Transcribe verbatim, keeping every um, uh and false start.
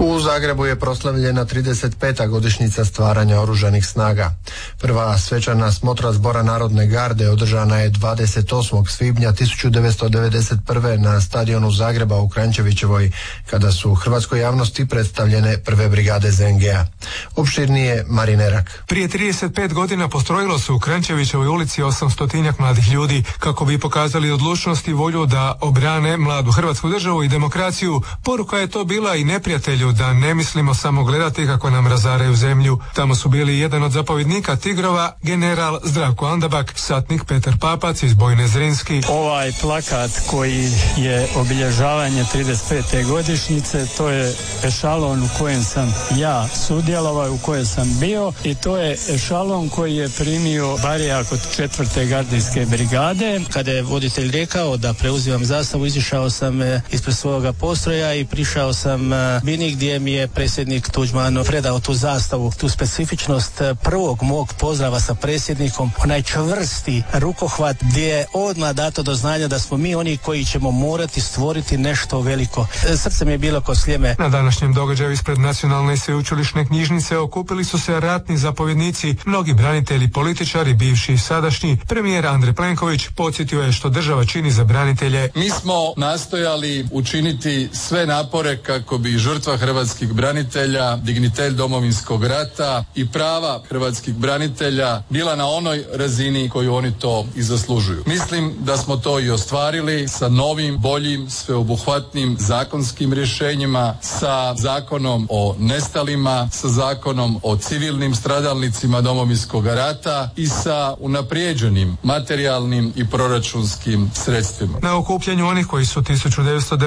U Zagrebu je proslavljena trideset peta godišnjica stvaranja oružanih snaga. Prva svečana smotra Zbora Narodne garde održana je dvadeset osmog svibnja tisuću devetsto devedeset prve. na stadionu Zagreba u Kranjčevićevoj, kada su hrvatskoj javnosti predstavljene prve brigade Z N G-a. Opširnije Marin Erak. Prije trideset pet godina postrojilo se u Kranjčevićevoj ulici osamstotinjak mladih ljudi kako bi pokazali odlučnost i volju da obrane mladu hrvatsku državu i demokraciju. Poruka je to bila i neprijatelju da ne mislimo samo gledati kako nam razaraju zemlju. Tamo su bili jedan od zapovjednika Tigrova, general Zdravko Andabak, satnik Petar Papac iz Bojne Zrinski. Ovaj plakat koji je obilježavanje trideset pete godišnjice, to je ešalon u kojem sam ja sudjelovao, u kojem sam bio, i to je ešalon koji je primio barijak od četvrte gardijske brigade. Kada je voditelj rekao da preuzimam zastavu, izišao sam ispred svoga postroja i prišao sam Bini gdje mi je predsjednik Tuđman predao tu zastavu. Tu specifičnost prvog mog pozdrava sa predsjednikom, onaj čvrsti rukohvat gdje je odmah dato do znanja da smo mi oni koji ćemo morati stvoriti nešto veliko. Srce mi je bilo ko sljeme. Na današnjem događaju ispred Nacionalne sveučilišne knjižnice okupili su se ratni zapovjednici, mnogi branitelji, političari, bivši i sadašnji. Premijer Andrej Plenković podsjetio je što država čini za branitelje. Mi smo nastojali učiniti sve napore kako bi žrtva hrvatskih branitelja, dignitet Domovinskog rata i prava hrvatskih branitelja bila na onoj razini koju oni to i zaslužuju. Mislim da smo to i ostvarili sa novim, boljim, sveobuhvatnim zakonskim rješenjima, sa zakonom o nestalima, sa zakonom o civilnim stradalnicima Domovinskog rata i sa unaprijeđenim materijalnim i proračunskim sredstvima. Na okupljanju onih koji su tisuću devetsto